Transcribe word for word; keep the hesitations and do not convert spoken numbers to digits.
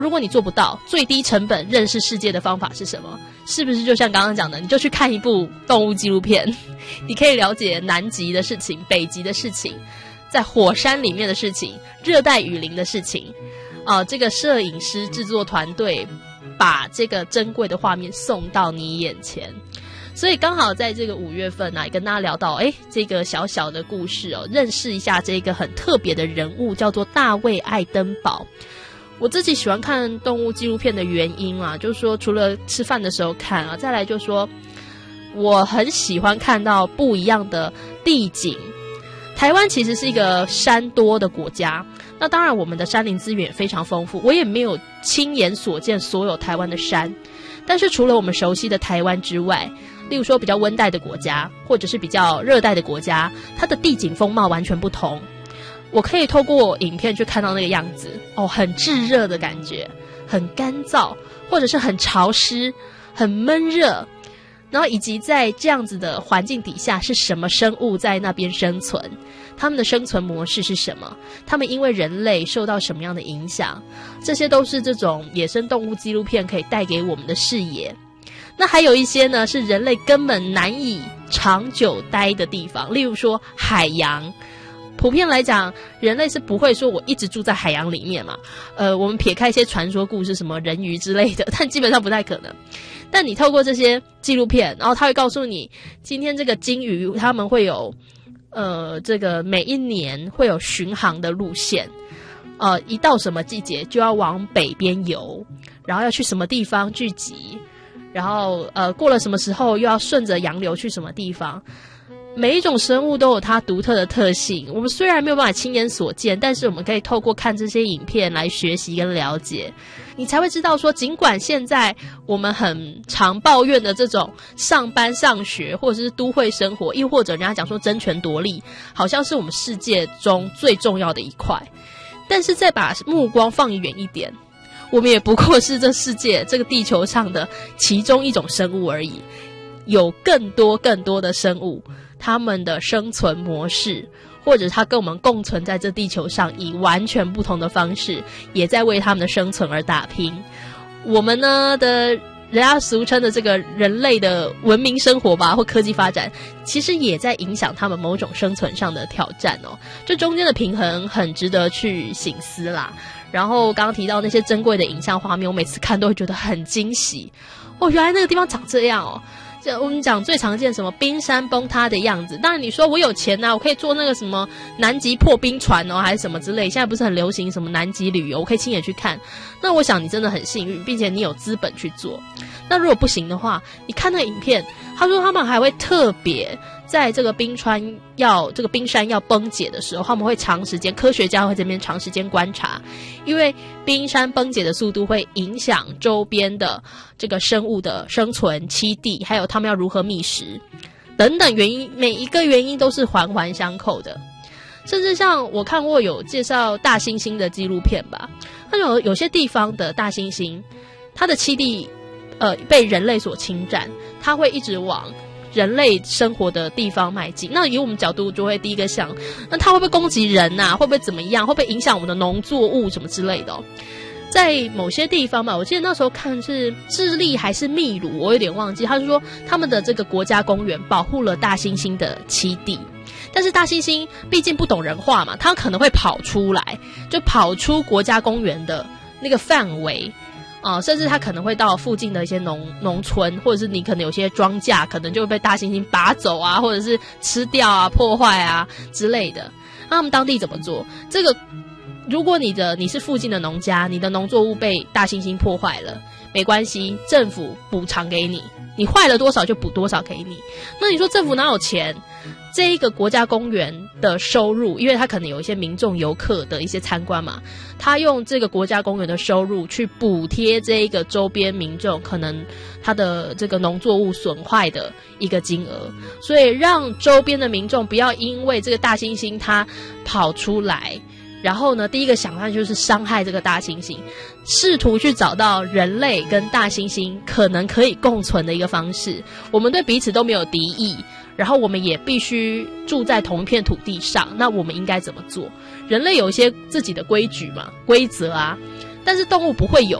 如果你做不到，最低成本认识世界的方法是什么？是不是就像刚刚讲的，你就去看一部动物纪录片，你可以了解南极的事情、北极的事情，在火山里面的事情、热带雨林的事情。啊、呃，这个摄影师制作团队把这个珍贵的画面送到你眼前。所以刚好在这个五月份啊，也跟大家聊到，哎，这个小小的故事哦，认识一下这个很特别的人物，叫做大卫·爱登堡。我自己喜欢看动物纪录片的原因啊，就是说除了吃饭的时候看啊，再来就是说我很喜欢看到不一样的地景。台湾其实是一个山多的国家，那当然我们的山林资源也非常丰富，我也没有亲眼所见所有台湾的山，但是除了我们熟悉的台湾之外，例如说比较温带的国家或者是比较热带的国家，它的地景风貌完全不同。我可以透过影片去看到那个样子哦，很炙热的感觉，很干燥，或者是很潮湿、很闷热，然后以及在这样子的环境底下是什么生物在那边生存，他们的生存模式是什么，他们因为人类受到什么样的影响，这些都是这种野生动物纪录片可以带给我们的视野。那还有一些呢，是人类根本难以长久待的地方，例如说海洋。普遍来讲，人类是不会说我一直住在海洋里面嘛，呃，我们撇开一些传说故事，什么人鱼之类的，但基本上不太可能。但你透过这些纪录片，然后他会告诉你，今天这个鲸鱼他们会有，呃，这个每一年会有巡航的路线，呃，一到什么季节就要往北边游，然后要去什么地方聚集，然后呃，过了什么时候又要顺着洋流去什么地方。每一种生物都有它独特的特性，我们虽然没有办法亲眼所见，但是我们可以透过看这些影片来学习跟了解，你才会知道说，尽管现在我们很常抱怨的这种上班上学或者是都会生活，亦或者人家讲说争权夺利，好像是我们世界中最重要的一块，但是再把目光放远一点，我们也不过是这世界这个地球上的其中一种生物而已，有更多更多的生物，他们的生存模式，或者他跟我们共存在这地球上，以完全不同的方式，也在为他们的生存而打拼。我们呢的人家俗称的这个人类的文明生活吧，或科技发展，其实也在影响他们某种生存上的挑战哦。这中间的平衡很值得去省思啦。然后刚刚提到那些珍贵的影像画面，我每次看都会觉得很惊喜哦，原来那个地方长这样哦。我们讲最常见什么冰山崩塌的样子，当然你说我有钱啊，我可以坐那个什么南极破冰船哦，还是什么之类，现在不是很流行什么南极旅游，我可以亲眼去看。那我想你真的很幸运，并且你有资本去做。那如果不行的话，你看那个影片，他说他们还会特别在这个冰川要这个冰山要崩解的时候，他们会长时间，科学家会这边长时间观察，因为冰山崩解的速度会影响周边的这个生物的生存栖地，还有他们要如何觅食等等原因，每一个原因都是环环相扣的。甚至像我看过有介绍大猩猩的纪录片吧，那有有些地方的大猩猩，它的栖地呃被人类所侵占，它会一直往人类生活的地方迈进。那以我们角度就会第一个想，那它会不会攻击人啊？会不会怎么样？会不会影响我们的农作物什么之类的哦？在某些地方吧，我记得那时候看是智利还是秘鲁，我有点忘记。他是说他们的这个国家公园保护了大猩猩的栖地，但是大猩猩毕竟不懂人话嘛，它可能会跑出来，就跑出国家公园的那个范围啊、呃，甚至它可能会到附近的一些农农村，或者是你可能有些庄稼可能就会被大猩猩拔走啊，或者是吃掉啊、破坏啊之类的。那他们当地怎么做？这个如果你的你是附近的农家，你的农作物被大猩猩破坏了，没关系，政府补偿给你，你坏了多少就补多少给你。那你说政府哪有钱？这一个国家公园的收入，因为它可能有一些民众游客的一些参观嘛，他用这个国家公园的收入去补贴这一个周边民众可能他的这个农作物损坏的一个金额，所以让周边的民众不要因为这个大猩猩它跑出来，然后呢，第一个想法就是伤害这个大猩猩，试图去找到人类跟大猩猩可能可以共存的一个方式。我们对彼此都没有敌意，然后我们也必须住在同一片土地上，那我们应该怎么做？人类有一些自己的规矩嘛，规则啊。 但是动物不会有